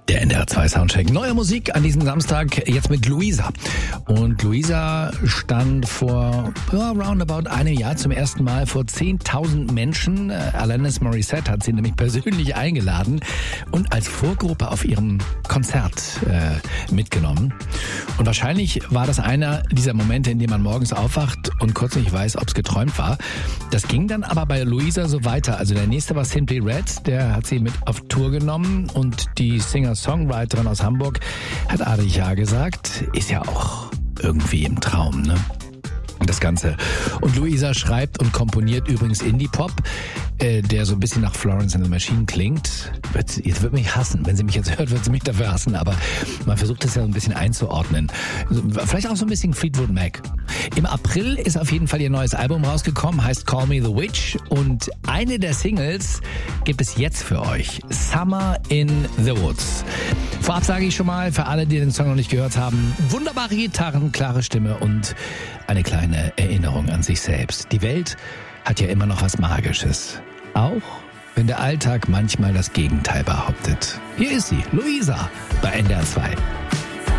Der NDR 2 Soundcheck. Neue Musik an diesem Samstag, jetzt mit Luisa. Und Luisa stand vor roundabout einem Jahr zum ersten Mal vor 10.000 Menschen. Alanis Morissette hat sie nämlich persönlich eingeladen und als Vorgruppe auf ihrem Konzert mitgenommen. Und wahrscheinlich war das einer dieser Momente, in dem man morgens aufwacht und kurz nicht weiß, ob es geträumt war. Das ging dann aber bei Luisa so weiter. Also der nächste war Simply Red, der hat sie mit auf Tour genommen und die Singer-Songwriterin aus Hamburg hat Adrich ja gesagt, ist ja auch irgendwie im Traum, ne? Das Ganze. Und Luisa schreibt und komponiert übrigens Indie-Pop, der so ein bisschen nach Florence and the Machine klingt. Jetzt wird mich hassen. Wenn sie mich jetzt hört, wird sie mich dafür hassen. Aber man versucht es ja so ein bisschen einzuordnen. Vielleicht auch so ein bisschen Fleetwood Mac. Im April ist auf jeden Fall ihr neues Album rausgekommen, heißt Call Me the Witch. Und eine der Singles gibt es jetzt für euch. Summer in the Woods. Vorab sage ich schon mal, für alle, die den Song noch nicht gehört haben, wunderbare Gitarren, klare Stimme und eine kleine Erinnerung an sich selbst. Die Welt hat ja immer noch was Magisches. Auch wenn der Alltag manchmal das Gegenteil behauptet. Hier ist sie, Luisa, bei NDR 2.